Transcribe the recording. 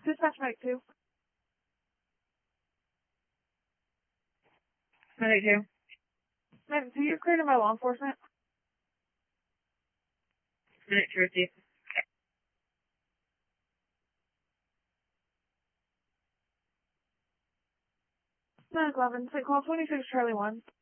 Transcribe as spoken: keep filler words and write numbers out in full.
Dispatch Medic two. Medic two. Medic two, you're cleared by law enforcement. Medic two received. Medic eleven, take call twenty-six Charlie one.